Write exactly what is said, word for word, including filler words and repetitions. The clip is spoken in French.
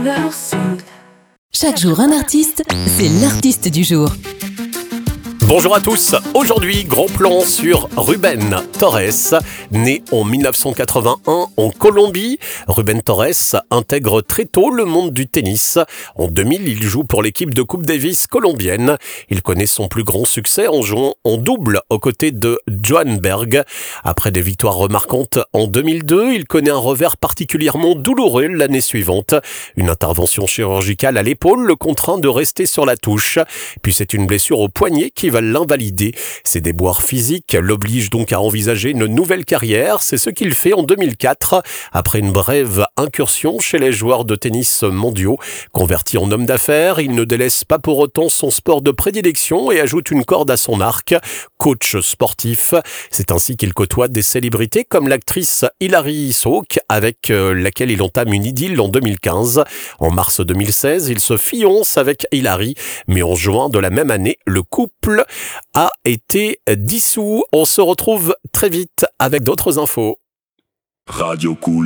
Chaque jour un artiste, c'est l'artiste du jour. Bonjour à tous, aujourd'hui grand plan sur Rubén Torres. Né en dix-neuf cent quatre-vingt-un en Colombie, Rubén Torres intègre très tôt le monde du tennis. En deux mille, il joue pour l'équipe de Coupe Davis colombienne. Il connaît son plus grand succès en jouant en double aux côtés de Joan Berg. Après des victoires remarquantes en deux mille deux, il connaît un revers particulièrement douloureux l'année suivante. Une intervention chirurgicale à l'épaule le contraint de rester sur la touche. Puis c'est une blessure au poignet qui va l'invalider. Ses déboires physiques l'obligent donc à envisager une nouvelle carrière. C'est ce qu'il fait en deux mille quatre, après une brève incursion chez les joueurs de tennis mondiaux. Converti en homme d'affaires, il ne délaisse pas pour autant son sport de prédilection et ajoute une corde à son arc, coach sportif. C'est ainsi qu'il côtoie des célébrités comme l'actrice Hilary Swank, avec laquelle il entame une idylle en deux mille quinze. En mars deux mille seize, il se fiance avec Hilary, mais en juin de la même année, le couple a été dissous. On se retrouve très vite avec d'autres infos. Radio Cool.